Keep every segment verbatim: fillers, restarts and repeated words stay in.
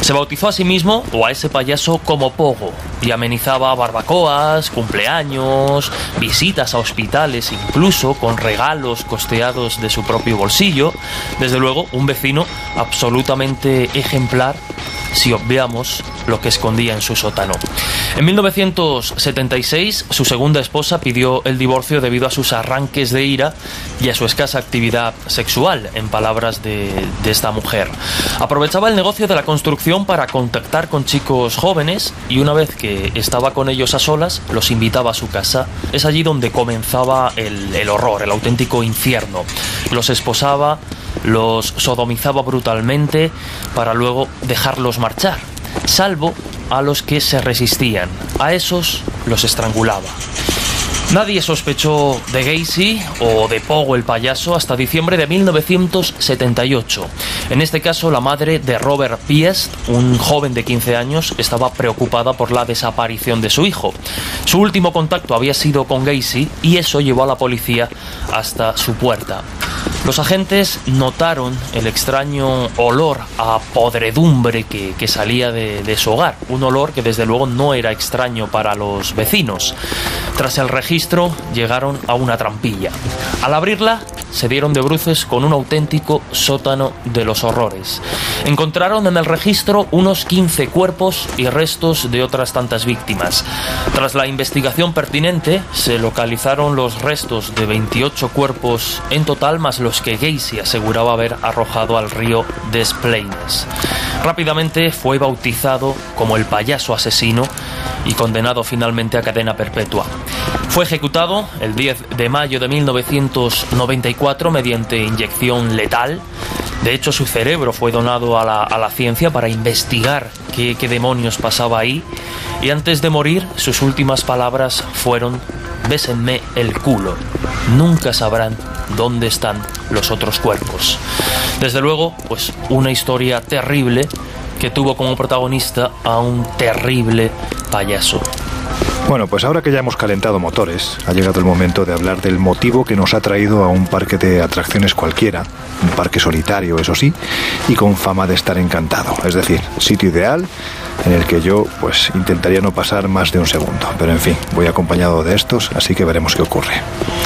Se bautizó a sí mismo o a ese payaso como Pogo y amenizaba barbacoas, cumpleaños, visitas a hospitales, incluso con regalos costeados de su propio bolsillo. Desde luego, un vecino absolutamente ejemplar si obviamos lo que escondía en su sótano. En mil novecientos setenta y seis, su segunda esposa pidió el divorcio debido a sus arranques de ira y a su escasa actividad sexual, en palabras de, de esta mujer. Aprovechaba el negocio de la construcción para contactar con chicos jóvenes y una vez que estaba con ellos a solas, los invitaba a su casa. Es allí donde comenzaba el, el horror, el auténtico infierno. Los esposaba, los sodomizaba brutalmente para luego dejarlos marchar, salvo a los que se resistían. A esos los estrangulaba. Nadie sospechó de Gacy o de Pogo el payaso hasta diciembre de mil novecientos setenta y ocho. En este caso, la madre de Robert Piest, un joven de quince años, estaba preocupada por la desaparición de su hijo. Su último contacto había sido con Gacy y eso llevó a la policía hasta su puerta. Los agentes notaron el extraño olor a podredumbre que, que salía de, de su hogar, un olor que desde luego no era extraño para los vecinos. Tras el registro llegaron a una trampilla. Al abrirla se dieron de bruces con un auténtico sótano de los horrores. Encontraron en el registro unos quince cuerpos y restos de otras tantas víctimas. Tras la investigación pertinente se localizaron los restos de veintiocho cuerpos en total, más los que Gacy aseguraba haber arrojado al río Des Plaines. Rápidamente fue bautizado como el payaso asesino y condenado finalmente a cadena perpetua. Fue ejecutado el diez de mayo de mil novecientos noventa y cuatro mediante inyección letal. De hecho, su cerebro fue donado a la, a la ciencia para investigar qué, qué demonios pasaba ahí. Y antes de morir, sus últimas palabras fueron: bésenme el culo. Nunca sabrán dónde están los otros cuerpos. Desde luego, pues una historia terrible que tuvo como protagonista a un terrible payaso. Bueno, pues ahora que ya hemos calentado motores, ha llegado el momento de hablar del motivo que nos ha traído a un parque de atracciones cualquiera, un parque solitario, eso sí, y con fama de estar encantado. Es decir, sitio ideal en el que yo, pues, intentaría no pasar más de un segundo. Pero en fin, voy acompañado de estos, así que veremos qué ocurre.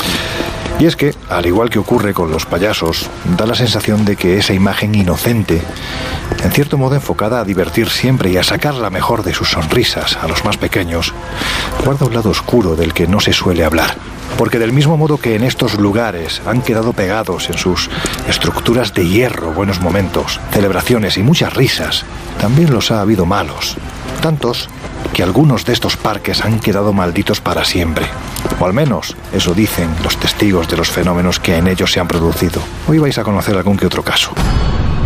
Y es que, al igual que ocurre con los payasos, da la sensación de que esa imagen inocente, en cierto modo enfocada a divertir siempre y a sacar la mejor de sus sonrisas a los más pequeños, guarda un lado oscuro del que no se suele hablar. Porque del mismo modo que en estos lugares han quedado pegados en sus estructuras de hierro buenos momentos, celebraciones y muchas risas, también los ha habido malos. Tantos que algunos de estos parques han quedado malditos para siempre. O al menos eso dicen los testigos de los fenómenos que en ellos se han producido. Hoy vais a conocer algún que otro caso.